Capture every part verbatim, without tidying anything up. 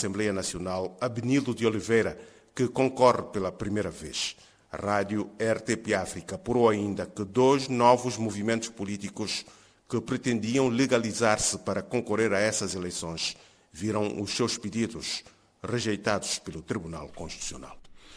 Assembleia Nacional, Abenildo de Oliveira, que concorre pela primeira vez. A rádio R T P África apurou ainda que dois novos movimentos políticos que pretendiam legalizar-se para concorrer a essas eleições viram os seus pedidos rejeitados pelo Tribunal Constitucional.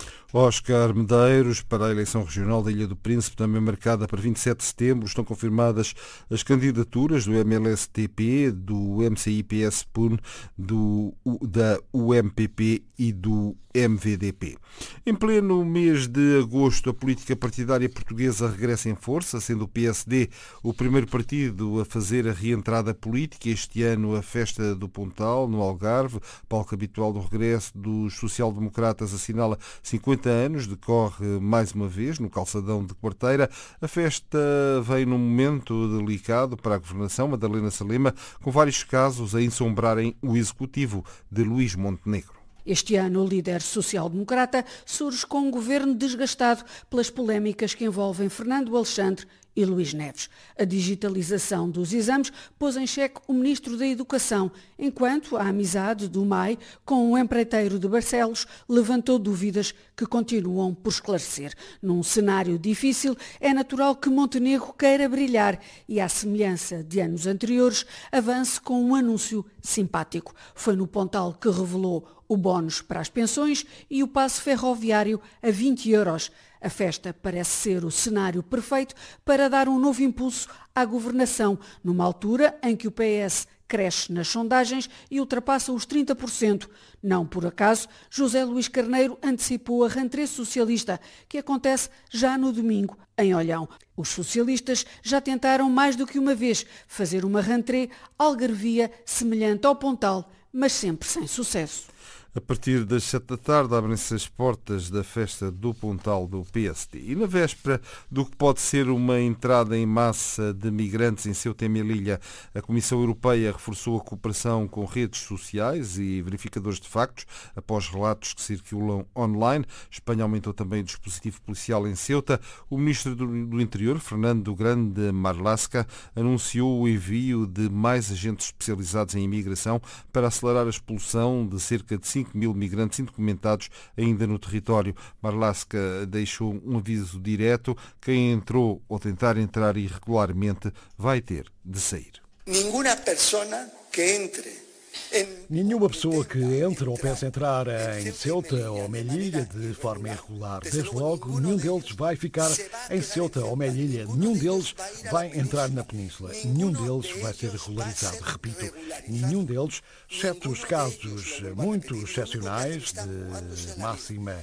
Oscar Medeiros, para a eleição regional da Ilha do Príncipe, também marcada para vinte e sete de setembro, estão confirmadas as candidaturas do M L S T P, do M C I P S P U N, do, da U M P P e do M V D P. Em pleno mês de agosto, a política partidária portuguesa regressa em força, sendo o P S D o primeiro partido a fazer a reentrada política. Este ano, a Festa do Pontal, no Algarve, palco habitual do regresso dos social-democratas, assinala cinquenta anos, decorre mais uma vez no calçadão de Quarteira. A festa vem num momento delicado para a governação, Madalena Salema, com vários casos a ensombrarem o executivo de Luís Montenegro. Este ano, o líder social-democrata surge com um governo desgastado pelas polémicas que envolvem Fernando Alexandre e Luís Neves. A digitalização dos exames pôs em xeque o ministro da Educação, enquanto a amizade do M A I com o empreiteiro de Barcelos levantou dúvidas que continuam por esclarecer. Num cenário difícil, é natural que Montenegro queira brilhar e, à semelhança de anos anteriores, avance com um anúncio simpático. Foi no Pontal que revelou o bónus para as pensões e o passe ferroviário a vinte euros. A festa parece ser o cenário perfeito para dar um novo impulso à governação, numa altura em que o P S cresce nas sondagens e ultrapassa os trinta por cento. Não por acaso, José Luís Carneiro antecipou a rentrée socialista, que acontece já no domingo, em Olhão. Os socialistas já tentaram mais do que uma vez fazer uma rentrée algarvia semelhante ao Pontal, mas sempre sem sucesso. A partir das sete da tarde abrem-se as portas da festa do Pontal do P S D. E na véspera do que pode ser uma entrada em massa de migrantes em Ceuta e Melilla, a Comissão Europeia reforçou a cooperação com redes sociais e verificadores de factos, após relatos que circulam online. Espanha aumentou também o dispositivo policial em Ceuta. O Ministro do Interior, Fernando Grande Marlaska, anunciou o envio de mais agentes especializados em imigração para acelerar a expulsão de cerca de cinco mil migrantes indocumentados ainda no território. Marlaska deixou um aviso direto: quem entrou ou tentar entrar irregularmente vai ter de sair. Nenhuma pessoa que entre Nenhuma pessoa que entre ou pense entrar em Ceuta ou Melilla de forma irregular, desde logo, nenhum deles vai ficar em Ceuta ou Melilla, nenhum deles vai entrar na península, nenhum deles vai ser regularizado. Repito, nenhum deles, exceto os casos muito excepcionais de máxima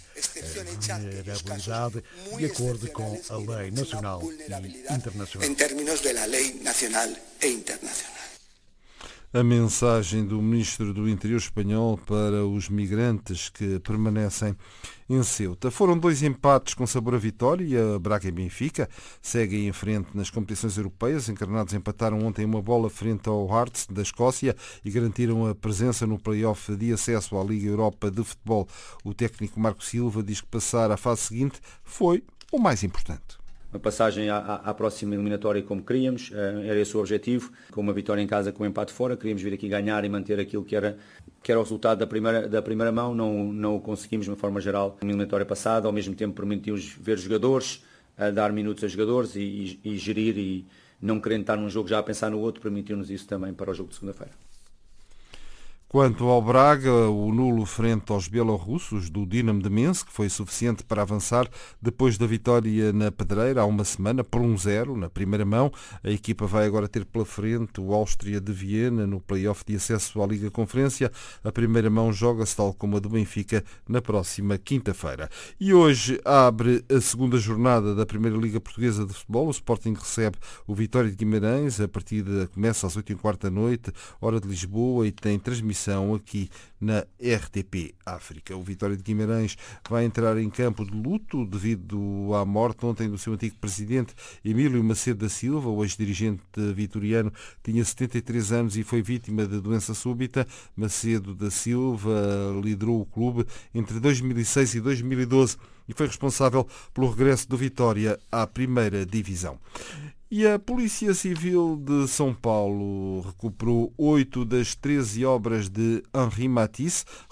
vulnerabilidade, de acordo com a lei nacional e internacional. Em termos da lei nacional e internacional. A mensagem do Ministro do Interior espanhol para os migrantes que permanecem em Ceuta. Foram dois empates com sabor a vitória. Braga e Benfica seguem em frente nas competições europeias. Encarnados empataram ontem uma bola frente ao Hearts da Escócia e garantiram a presença no play-off de acesso à Liga Europa de Futebol. O técnico Marco Silva diz que passar à fase seguinte foi o mais importante. Uma passagem à, à próxima eliminatória como queríamos, era esse o objetivo, com uma vitória em casa, com um empate fora, queríamos vir aqui ganhar e manter aquilo que era, que era o resultado da primeira, da primeira mão, não, não o conseguimos de uma forma geral. Na eliminatória passada, ao mesmo tempo permitimos ver jogadores, a dar minutos a jogadores e, e, e gerir, e não querendo estar num jogo já a pensar no outro, permitiu-nos isso também para o jogo de segunda-feira. Quanto ao Braga, o nulo frente aos bielorrussos do Dinamo de Minsk foi suficiente para avançar depois da vitória na Pedreira há uma semana por um zero na primeira mão. A equipa vai agora ter pela frente o Áustria de Viena no play-off de acesso à Liga Conferência. A primeira mão joga-se, tal como a do Benfica, na próxima quinta-feira. E hoje abre a segunda jornada da Primeira Liga Portuguesa de Futebol. O Sporting recebe o Vitória de Guimarães. A partida começa às oito e quarto da noite, hora de Lisboa, e tem transmissão aqui na R T P África. O Vitória de Guimarães vai entrar em campo de luto devido à morte ontem do seu antigo presidente Emílio Macedo da Silva. O ex-dirigente vitoriano tinha setenta e três anos e foi vítima de doença súbita. Macedo da Silva liderou o clube entre dois mil e seis e dois mil e doze e foi responsável pelo regresso do Vitória à primeira divisão. E a Polícia Civil de São Paulo recuperou oito das treze obras de Henri Matisse